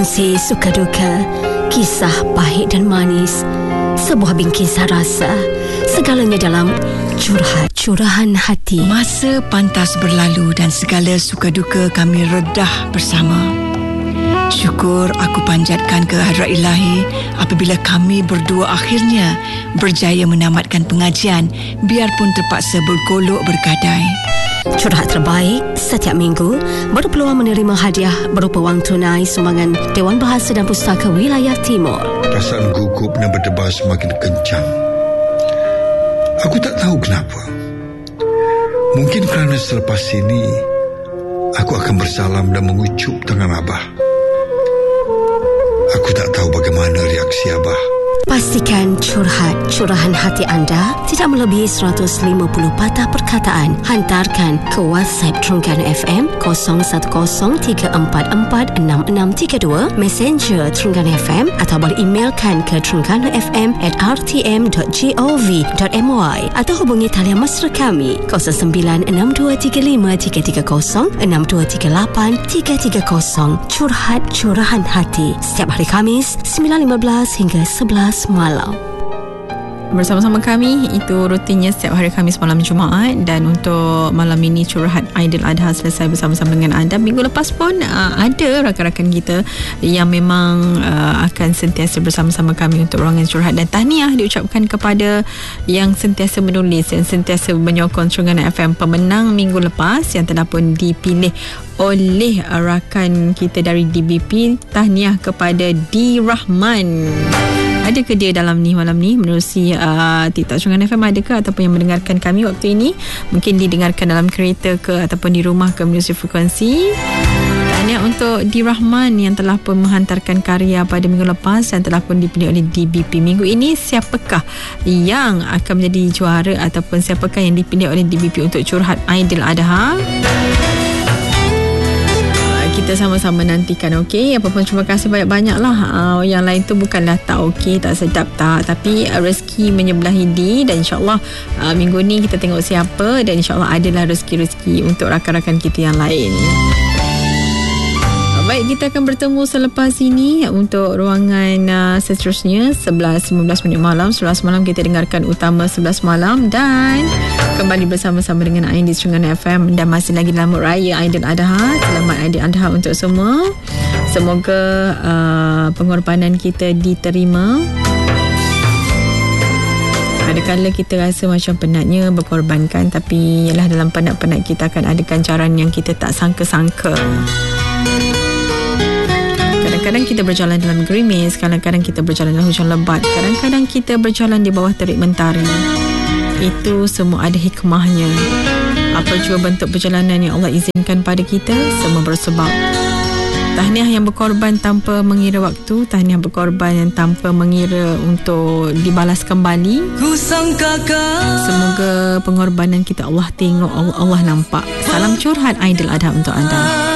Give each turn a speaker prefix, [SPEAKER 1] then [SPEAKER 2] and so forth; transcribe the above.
[SPEAKER 1] Berkongsi suka duka, kisah pahit dan manis, sebuah bingkisan rasa, segalanya dalam curahan hati.
[SPEAKER 2] Masa pantas berlalu dan segala suka duka kami redah bersama. Syukur aku panjatkan ke hadrat Ilahi apabila kami berdua akhirnya berjaya menamatkan pengajian biarpun terpaksa bergolok bergadai.
[SPEAKER 1] Curhat terbaik setiap minggu berpeluang menerima hadiah berupa wang tunai sumbangan Dewan Bahasa dan Pustaka Wilayah Timur.
[SPEAKER 3] Perasaan gugup dan berdebar semakin kencang. Aku tak tahu kenapa. Mungkin kerana selepas ini aku akan bersalam dan mengucup tangan Abah. Aku tak tahu bagaimana reaksi Abah.
[SPEAKER 1] Pastikan curahan hati anda tidak melebihi 150 patah perkataan. Hantarkan ke WhatsApp Terengganu FM 0103446632, Messenger Terengganu FM, atau boleh emailkan ke terengganu.fm@rtm.gov.my atau hubungi talian mesra kami 0962353330, 6238 curahan hati setiap hari Khamis 9.15 hingga 11 malam.
[SPEAKER 4] Bersama-sama kami, itu rutinnya setiap hari Khamis malam Jumaat. Dan untuk malam ini curhat Aidil Adha selesai bersama-sama dengan anda. Minggu lepas pun ada rakan-rakan kita yang memang akan sentiasa bersama-sama kami untuk ruangan curhat. Dan tahniah diucapkan kepada yang sentiasa menulis, yang sentiasa menyokong Terengganu FM, pemenang minggu lepas yang telah pun dipilih oleh rakan kita dari DBP. Tahniah kepada D. Rahman. Adakah dia dalam ni malam ni menerusi TikTok Terengganu FM, adakah, ataupun yang mendengarkan kami waktu ini, mungkin didengarkan dalam kereta ke ataupun di rumah ke menerusi frekuensi. Tahniah untuk D. Rahman yang telah pun menghantarkan karya pada minggu lepas dan telah pun dipilih oleh DBP. Minggu ini siapakah yang akan menjadi juara ataupun siapakah yang dipilih oleh DBP untuk curhat Aidil Adha? Kita sama-sama nantikan, okey. Apa pun terima kasih banyak-banyak lah. Yang lain tu bukanlah tak okey, tak sedap, tak. Tapi rezeki menyebelahi D. Dan insyaAllah minggu ni kita tengok siapa. Dan insyaAllah adalah rezeki-rezeki untuk rakan-rakan kita yang lain. Baik, kita akan bertemu selepas ini untuk ruangan seterusnya 11.15 minit malam. 11 malam kita dengarkan Utama 11 malam. Dan kembali bersama-sama dengan Ain di Terengganu FM. Dan masih lagi dalam mood raya Aidil Adha. Selamat Aidil Adha untuk semua. Semoga pengorbanan kita diterima. Kadang-kadang kita rasa macam penatnya berkorbankan, tapi ialah dalam penat-penat kita akan ada ganjaran yang kita tak sangka-sangka. Kadang-kadang kita berjalan dalam gerimis, kadang-kadang kita berjalan dalam hujan lebat, kadang-kadang kita berjalan di bawah terik mentari. Itu semua ada hikmahnya. Apa jua bentuk perjalanan yang Allah izinkan pada kita, semua bersebab. Tahniah yang berkorban tanpa mengira waktu, tahniah berkorban yang tanpa mengira untuk dibalas kembali. Semoga pengorbanan kita Allah tengok, Allah nampak. Salam curhat Aidil Adha untuk anda.